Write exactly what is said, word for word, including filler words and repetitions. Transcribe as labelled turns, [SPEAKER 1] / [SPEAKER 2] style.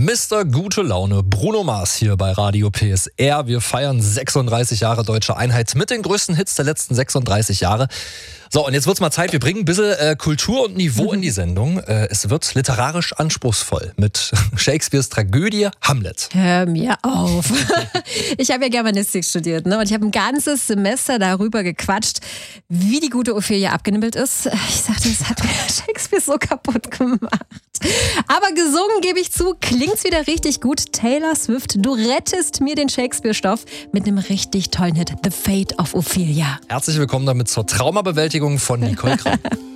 [SPEAKER 1] Mister Gute Laune, Bruno Mars hier bei Radio P S R. Wir feiern sechsunddreißig Jahre deutsche Einheit mit den größten Hits der letzten sechsunddreißig Jahre. So, und jetzt wird's mal Zeit, wir bringen ein bisschen äh, Kultur und Niveau in die Sendung. Äh, es wird literarisch anspruchsvoll mit Shakespeares Tragödie Hamlet.
[SPEAKER 2] Hör mir auf. Ich habe ja Germanistik studiert, ne? Und ich habe ein ganzes Semester darüber gequatscht, wie die gute Ophelia abgenibbelt ist. Ich sagte, das hat mir Shakespeare so kaputt gemacht. Aber gesungen, gebe ich zu, klingt's wieder richtig gut. Taylor Swift, du rettest mir den Shakespeare-Stoff mit einem richtig tollen Hit, The Fate of Ophelia.
[SPEAKER 1] Herzlich willkommen damit zur Traumabewältigung von Nicole Kram.